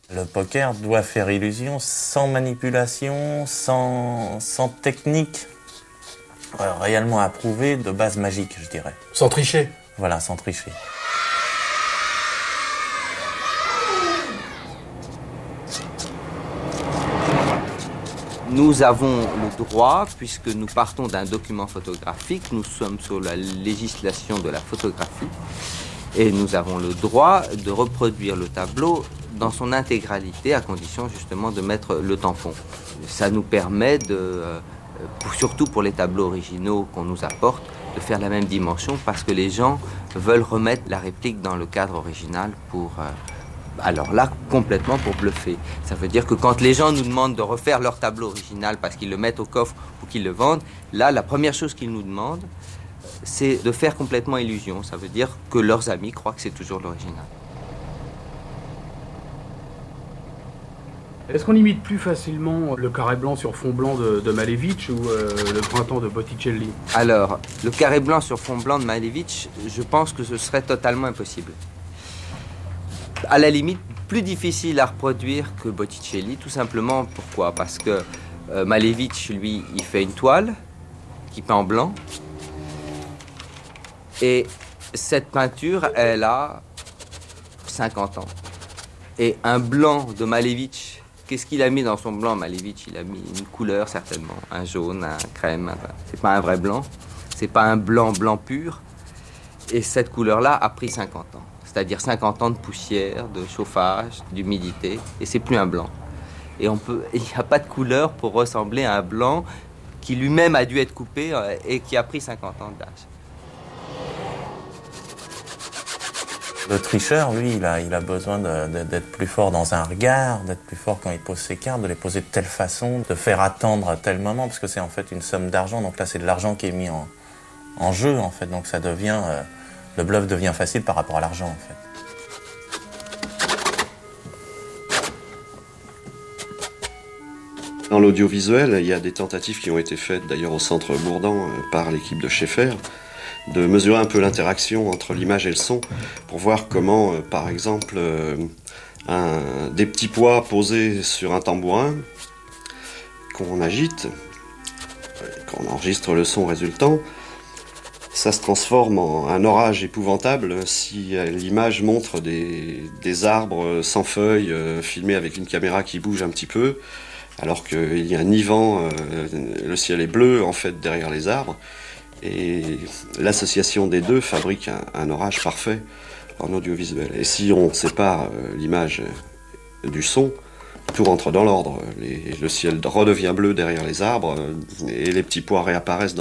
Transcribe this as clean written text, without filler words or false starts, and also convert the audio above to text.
Le poker doit faire illusion sans manipulation, sans technique réellement approuvée de base magique, je dirais. Sans tricher. Voilà, sans tricher. Nous avons le droit, puisque nous partons d'un document photographique, nous sommes sur la législation de la photographie, et nous avons le droit de reproduire le tableau dans son intégralité, à condition justement de mettre le tampon. Ça nous permet surtout pour les tableaux originaux qu'on nous apporte, de faire la même dimension, parce que les gens veulent remettre la réplique dans le cadre original pour... alors là, complètement pour bluffer. Ça veut dire que quand les gens nous demandent de refaire leur tableau original parce qu'ils le mettent au coffre ou qu'ils le vendent, là, la première chose qu'ils nous demandent, c'est de faire complètement illusion. Ça veut dire que leurs amis croient que c'est toujours l'original. Est-ce qu'on imite plus facilement le carré blanc sur fond blanc de Malevich ou le printemps de Botticelli? Alors, le carré blanc sur fond blanc de Malevich, je pense que ce serait totalement impossible. À la limite, plus difficile à reproduire que Botticelli, tout simplement. Pourquoi? Parce que Malevich, lui, il fait une toile qui peint en blanc. Et cette peinture, elle a 50 ans. Et un blanc de Malevich, qu'est-ce qu'il a mis dans son blanc, Malevich? Il a mis une couleur, certainement. Un jaune, un crème. C'est pas un vrai blanc. C'est pas un blanc pur. Et cette couleur-là a pris 50 ans. C'est-à-dire 50 ans de poussière, de chauffage, d'humidité, et c'est plus un blanc. Et il n'y a pas de couleur pour ressembler à un blanc qui lui-même a dû être coupé et qui a pris 50 ans d'âge. Le tricheur, lui, il a besoin d'être plus fort dans un regard, d'être plus fort quand il pose ses cartes, de les poser de telle façon, de faire attendre à tel moment, parce que c'est en fait une somme d'argent. Donc là, c'est de l'argent qui est mis en jeu, en fait. Donc ça devient... le bluff devient facile par rapport à l'argent, en fait. Dans l'audiovisuel, il y a des tentatives qui ont été faites, d'ailleurs au Centre Bourdan, par l'équipe de Schaeffer, de mesurer un peu l'interaction entre l'image et le son, pour voir comment, par exemple, des petits pois posés sur un tambourin, qu'on agite, qu'on enregistre le son résultant, ça se transforme en un orage épouvantable si l'image montre des arbres sans feuilles filmés avec une caméra qui bouge un petit peu, alors qu'il n'y a ni vent, le ciel est bleu en fait derrière les arbres. Et l'association des deux fabrique un orage parfait en audiovisuel. Et si on sépare l'image du son, tout rentre dans l'ordre. Le ciel redevient bleu derrière les arbres et les petits pois réapparaissent